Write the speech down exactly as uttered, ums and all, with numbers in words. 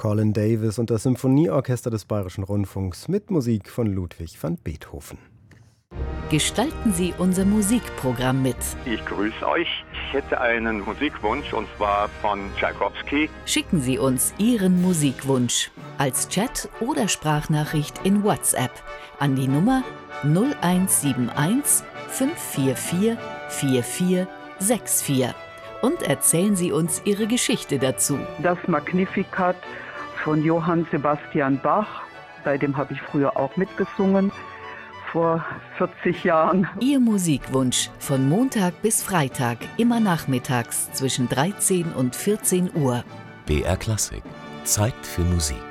Colin Davis und das Symphonieorchester des Bayerischen Rundfunks mit Musik von Ludwig van Beethoven. Gestalten Sie unser Musikprogramm mit. Ich grüße euch. Ich hätte einen Musikwunsch und zwar von Tschaikowski. Schicken Sie uns Ihren Musikwunsch als Chat oder Sprachnachricht in WhatsApp an die Nummer null eins sieben eins fünf vier vier vier vier sechs vier und erzählen Sie uns Ihre Geschichte dazu. Das Magnificat von Johann Sebastian Bach, bei dem habe ich früher auch mitgesungen. Vor vierzig Jahren. Ihr Musikwunsch von Montag bis Freitag, immer nachmittags zwischen dreizehn und vierzehn Uhr. B R Klassik. Zeit für Musik.